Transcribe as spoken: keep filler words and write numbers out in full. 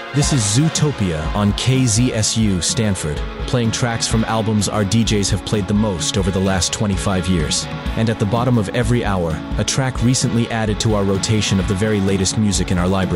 This is Zootopia on K Z S U Stanford, playing tracks from albums our D Js have played the most over the last twenty-five years. And at the bottom of every hour, a track recently added to our rotation of the very latest music in our library.